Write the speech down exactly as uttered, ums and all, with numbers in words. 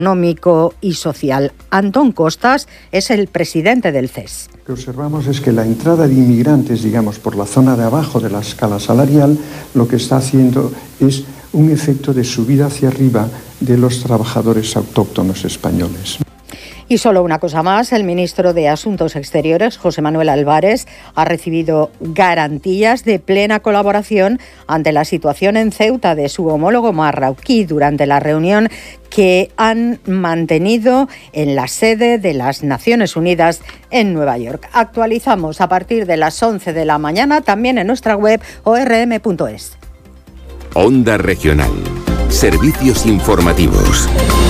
Económico y Social. Antón Costas es el presidente del C E S. Lo que observamos es que la entrada de inmigrantes, digamos, por la zona de abajo de la escala salarial, lo que está haciendo es un efecto de subida hacia arriba de los trabajadores autóctonos españoles. Y solo una cosa más, el ministro de Asuntos Exteriores, José Manuel Álvarez, ha recibido garantías de plena colaboración ante la situación en Ceuta de su homólogo marroquí durante la reunión que han mantenido en la sede de las Naciones Unidas en Nueva York. Actualizamos a partir de las once de la mañana también en nuestra web o r m punto es. Onda Regional. Servicios informativos.